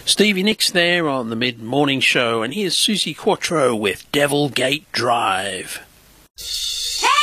Stevie Nicks there on the mid-morning show, and here's Suzi Quatro with Devilgate Drive. Hey!